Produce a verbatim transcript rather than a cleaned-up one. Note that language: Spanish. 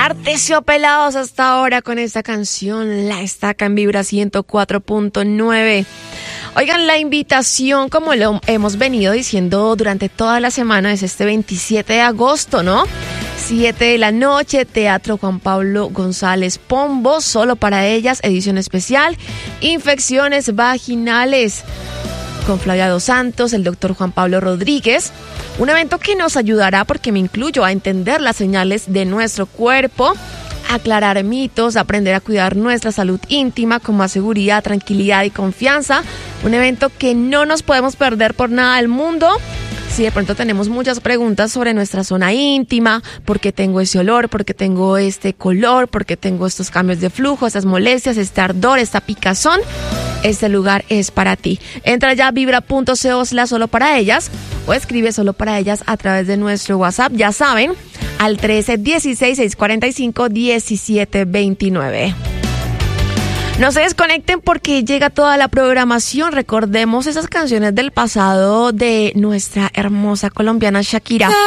Aterciopelados hasta ahora con esta canción, La Estaca en Vibra ciento cuatro punto nueve. Oigan, la invitación, como lo hemos venido diciendo durante toda la semana, es este veintisiete de agosto, ¿no? siete de la noche, Teatro Juan Pablo González Pombo, Solo para Ellas, edición especial, infecciones vaginales, con Flavia Dos Santos, el doctor Juan Pablo Rodríguez. Un evento que nos ayudará, porque me incluyo, a entender las señales de nuestro cuerpo, aclarar mitos, aprender a cuidar nuestra salud íntima con más seguridad, tranquilidad y confianza. Un evento que no nos podemos perder por nada del mundo. Si de pronto tenemos muchas preguntas sobre nuestra zona íntima, por qué tengo ese olor, por qué tengo este color, por qué tengo estos cambios de flujo, estas molestias, este ardor, esta picazón, este lugar es para ti. Entra ya a vibra punto co slash solo para ellas o escribe solo para ellas a través de nuestro WhatsApp, ya saben, al trece dieciséis seiscientos cuarenta y cinco diecisiete veintinueve. No se desconecten porque llega toda la programación. Recordemos esas canciones del pasado de nuestra hermosa colombiana Shakira.